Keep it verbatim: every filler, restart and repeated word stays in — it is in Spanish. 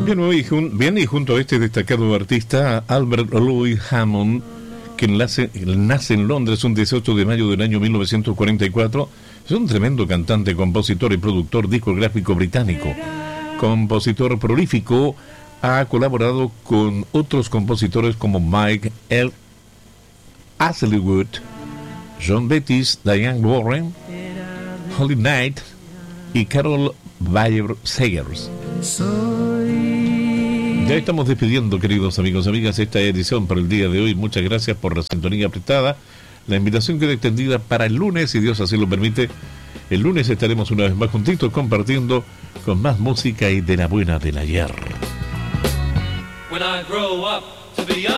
Bien, hoy, bien, y junto a este destacado artista, Albert Louis Hammond, que nace, nace en Londres un dieciocho de mayo del año mil novecientos cuarenta y cuatro, es un tremendo cantante, compositor y productor discográfico británico. Compositor prolífico, ha colaborado con otros compositores como Mike L. Astleywood, John Bettis, Diane Warren, Holly Knight y Carol Bayer Sayers. Ya estamos despidiendo, queridos amigos y amigas, esta edición para el día de hoy. Muchas gracias por la sintonía prestada. La invitación queda extendida para el lunes, si Dios así lo permite. El lunes estaremos una vez más juntitos compartiendo con más música y de la buena del ayer. When I grow up to be